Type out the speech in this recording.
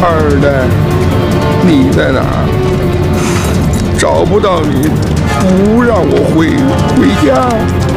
二代，你在哪儿？找不到你，不让我回家。